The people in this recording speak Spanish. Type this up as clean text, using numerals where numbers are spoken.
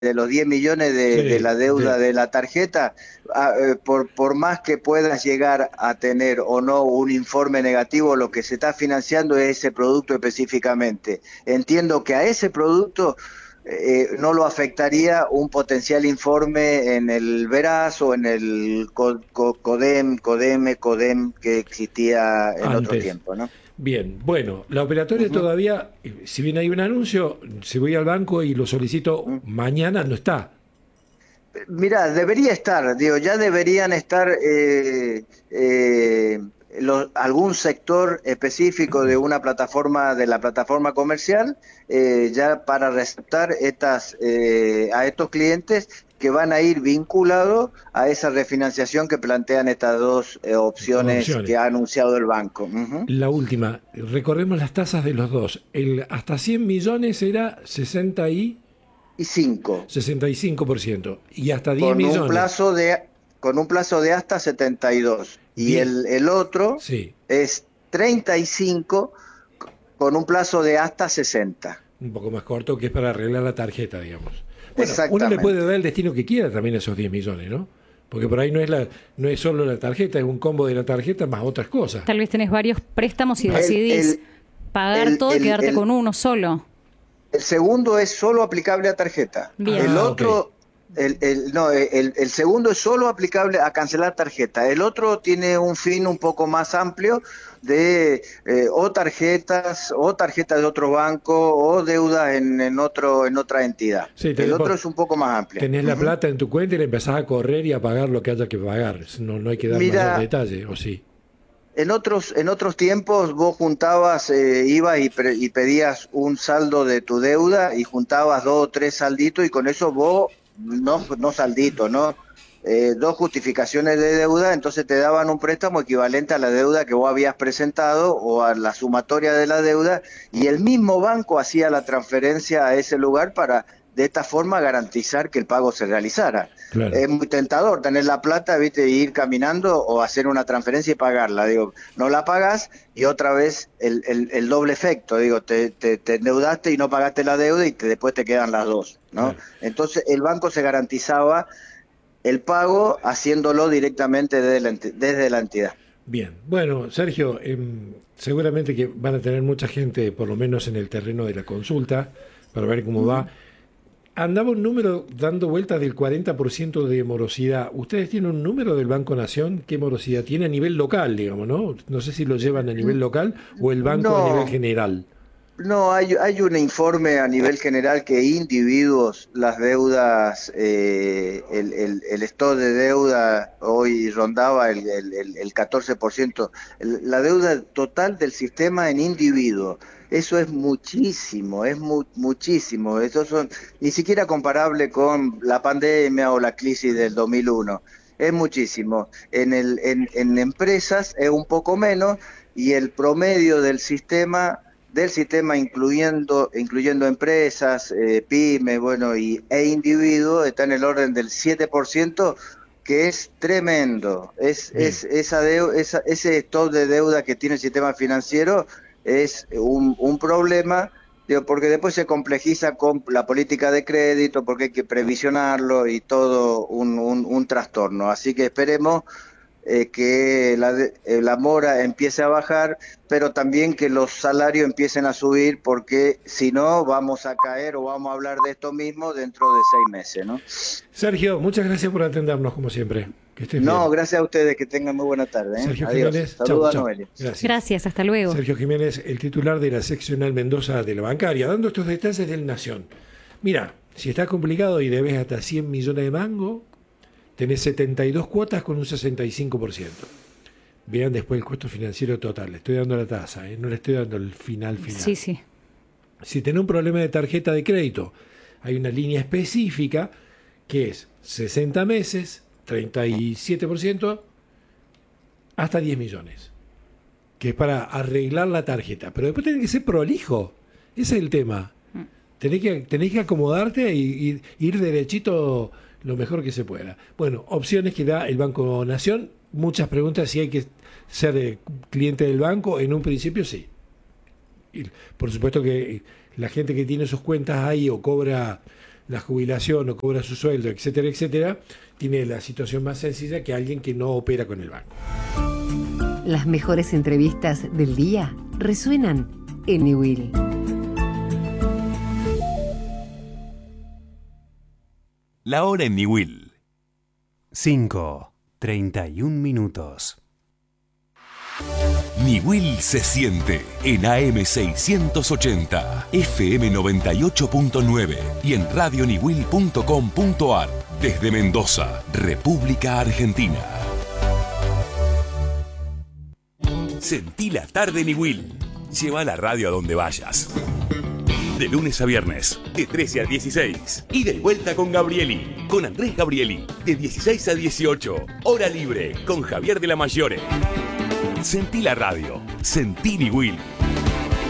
de los 10 millones de Sí, la deuda de la tarjeta, por más que puedas llegar a tener o no un informe negativo, lo que se está financiando es ese producto específicamente. Entiendo que a ese producto no lo afectaría un potencial informe en el Veraz o en el Codem que existía en otro antes. tiempo, ¿no? Bien, bueno, la operatoria Ujú, todavía, si bien hay un anuncio, si voy al banco y lo solicito ujú. mañana, no está. Mira, debería estar, digo, ya deberían estar algún sector específico de una plataforma, de la plataforma comercial, ya para receptar a estos clientes que van a ir vinculados a esa refinanciación que plantean estas dos opciones Opciones. que ha anunciado el banco. Ujú. La última, recorremos las tasas de los dos. El hasta 100 millones era Y cinco, 65%. Y hasta 10 con un millones. plazo de hasta 72. Y Die- el otro sí, es 35 con un plazo de hasta 60. un poco más corto, que es para arreglar la tarjeta, digamos. Bueno, uno le puede dar Exactamente. el destino que quiera también a esos 10 millones, ¿no? Porque por ahí no es solo la tarjeta, es un combo de la tarjeta más otras cosas. Tal vez tenés varios préstamos y Claro. El, decidís el, pagar el, todo y el, quedarte el, con uno solo. el segundo es solo aplicable a tarjeta. Bien. El Ah, ok. otro, no, el segundo es solo aplicable a cancelar tarjeta. El otro tiene un fin un poco más amplio de o tarjetas de otro banco o deudas en otra entidad. Sí, El otro es un poco más amplio. tenés la Ujú. plata en tu cuenta y le empezás a correr y a pagar lo que haya que pagar. No, no hay que dar mayor Mira, detalle, ¿o sí? en otros tiempos vos juntabas, ibas y pedías un saldo de tu deuda y juntabas dos o tres salditos y con eso vos, no saldito, ¿no? Dos justificaciones de deuda, entonces te daban un préstamo equivalente a la deuda que vos habías presentado o a la sumatoria de la deuda y el mismo banco hacía la transferencia a ese lugar para de esta forma garantizar que el pago se realizara. Claro. Es muy tentador tener la plata, viste, y ir caminando o hacer una transferencia y pagarla. Digo, no la pagas y otra vez el doble efecto. Digo, te endeudaste y no pagaste la deuda y después te quedan las dos, ¿no? Claro. Entonces el banco se garantizaba el pago haciéndolo directamente desde la entidad. Bien. Bueno, Sergio, seguramente que van a tener mucha gente, por lo menos en el terreno de la consulta, para ver cómo va. Ujú. Andaba un número dando vueltas del 40% de morosidad. ¿Ustedes tienen un número del Banco Nación? ¿Qué morosidad tiene a nivel local, digamos, no? No sé si lo llevan a nivel local o el banco a nivel No, general. no, hay un informe a nivel general que individuos, las deudas, el stock de deuda hoy rondaba el 14%, la deuda total del sistema en individuo. Eso es muchísimo, muchísimo. Eso son ni siquiera comparable con la pandemia o la crisis del 2001. Es muchísimo. En empresas es un poco menos y el promedio del sistema incluyendo empresas, pymes, bueno, e individuos, está en el orden del 7%, que es tremendo. Bien. Ese stock de deuda que tiene el sistema financiero es un problema, digo, porque después se complejiza con la política de crédito, porque hay que previsionarlo y todo un trastorno. Así que esperemos que la mora empiece a bajar, pero también que los salarios empiecen a subir, porque si no vamos a caer o vamos a hablar de esto mismo dentro de 6 meses, ¿no? Sergio, muchas gracias por atendernos, como siempre. Que estés No, bien. gracias a ustedes, que tengan muy buena tarde, ¿eh? Sergio Adiós. Jiménez, chau, Saludos a chau. Noelia. Gracias. Gracias, hasta luego. Sergio Jiménez, el titular de la seccional Mendoza de la bancaria, dando estos detalles del Nación. Mira, si está complicado y debes hasta 100 millones de mango, tenés 72 cuotas con un 65%. Vean después el costo financiero total. Le estoy dando la tasa, no le estoy dando el final final. Sí, sí. Si tenés un problema de tarjeta de crédito, hay una línea específica que es 60 meses, 37%, hasta 10 millones, que es para arreglar la tarjeta. Pero después tenés que ser prolijo. Ese es el tema. Tenés que acomodarte y ir derechito lo mejor que se pueda. Bueno, opciones que da el Banco Nación. Muchas preguntas si hay que ser cliente del banco. En un principio sí. Y por supuesto que la gente que tiene sus cuentas ahí o cobra la jubilación o cobra su sueldo, etcétera, etcétera, tiene la situación más sencilla que alguien que no opera con el banco. Las mejores entrevistas del día resuenan en Niwil. La hora en Niwil. 5:31. Niwil se siente en AM 680, FM 98.9 y en radioniwil.com.ar desde Mendoza, República Argentina. Sentí la tarde Niwil. Lleva la radio a donde vayas. De lunes a viernes, de 13 a 16. Y de vuelta con Gabrieli, con Andrés Gabrieli, de 16 a 18. Hora libre, con Javier de la Mayore. Sentí la radio. Sentí Niwil.